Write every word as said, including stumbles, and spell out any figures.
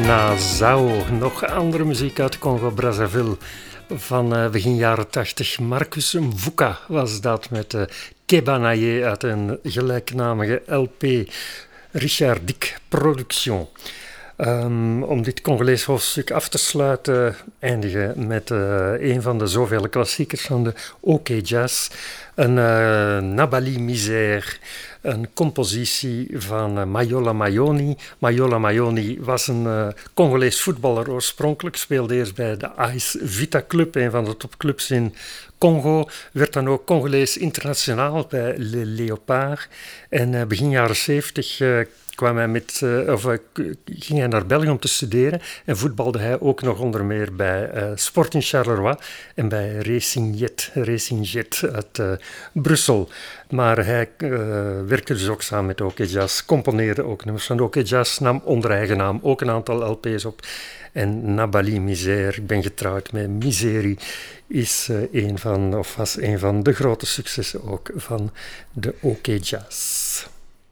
Na Zao, nog andere muziek uit Congo-Brazzaville van uh, begin jaren tachtig. Marcus Mvuka was dat met uh, Kebanaye uit een gelijknamige L P. Richard Dick Production. Um, om dit Congolees hoofdstuk af te sluiten, eindigen met uh, een van de zoveel klassiekers van de OK Jazz. Een uh, Nabali Misère, een compositie van uh, Mayola Mayoni. Mayola Mayoni was een uh, Congolees voetballer oorspronkelijk, speelde eerst bij de A S Vita Club, een van de topclubs in Congo, werd dan ook Congolees internationaal bij Le Léopard. En uh, begin jaren zeventig uh, kwam hij met, uh, of, uh, ging hij naar België om te studeren en voetbalde hij ook nog onder meer bij uh, Sporting Charleroi en bij Racing Jet, Racing Jet uit uh, Brussel. Maar hij uh, werkte dus ook samen met OK Jazz, componeerde ook nummers van OK Jazz, nam onder eigen naam ook een aantal L P's op. En Nabali Misère, ik ben getrouwd met Miserie, is uh, een van, of was een van de grote successen ook van de OK Jazz.